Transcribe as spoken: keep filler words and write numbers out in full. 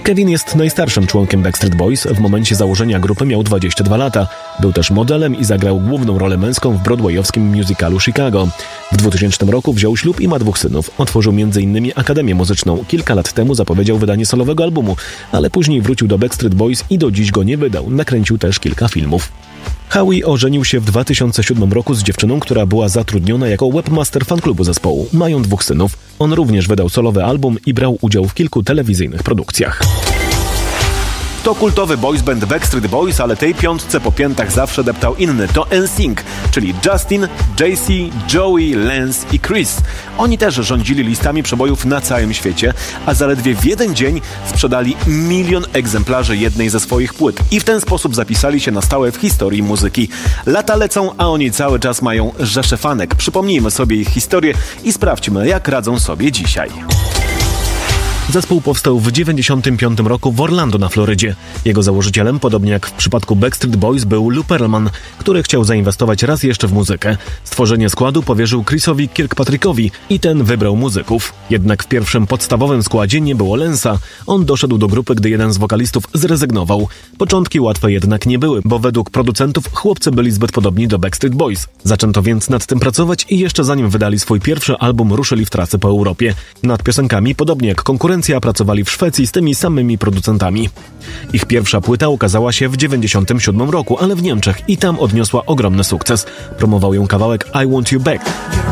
Kevin jest najstarszym członkiem Backstreet Boys. W momencie założenia grupy miał dwadzieścia dwa lata. Był też modelem i zagrał główną rolę męską w broadwayowskim musicalu Chicago. W dwutysięcznym roku wziął ślub i ma dwóch synów. Otworzył między innymi Akademię Muzyczną. Kilka lat temu zapowiedział wydanie solowego albumu, ale później wrócił do Backstreet Boys i do dziś go nie wydał. Nakręcił też kilka filmów. Howie ożenił się w dwa tysiące siódmym roku z dziewczyną, która była zatrudniona jako webmaster fanklubu zespołu. Mają dwóch synów. On również wydał solowy album i brał udział w kilku telewizyjnych produkcjach. To kultowy boys band Backstreet Boys, ale tej piątce po piętach zawsze deptał inny. To N Sync, czyli Justin, J C, Joey, Lance i Chris. Oni też rządzili listami przebojów na całym świecie, a zaledwie w jeden dzień sprzedali milion egzemplarzy jednej ze swoich płyt i w ten sposób zapisali się na stałe w historii muzyki. Lata lecą, a oni cały czas mają rzesze fanek. Przypomnijmy sobie ich historię i sprawdźmy, jak radzą sobie dzisiaj. Zespół powstał w dziewięćdziesiątym piątym roku w Orlando na Florydzie. Jego założycielem, podobnie jak w przypadku Backstreet Boys, był Lou Pearlman, który chciał zainwestować raz jeszcze w muzykę. Stworzenie składu powierzył Chrisowi Kirkpatrickowi i ten wybrał muzyków. Jednak w pierwszym podstawowym składzie nie było Lance'a. On doszedł do grupy, gdy jeden z wokalistów zrezygnował. Początki łatwe jednak nie były, bo według producentów chłopcy byli zbyt podobni do Backstreet Boys. Zaczęto więc nad tym pracować i jeszcze zanim wydali swój pierwszy album, ruszyli w trasę po Europie. Nad piosenkami, podobnie jak konkurencja, pracowali w Szwecji z tymi samymi producentami. Ich pierwsza płyta ukazała się w dziewięćdziesiątym siódmym roku, ale w Niemczech i tam odniosła ogromny sukces. Promował ją kawałek I Want You Back.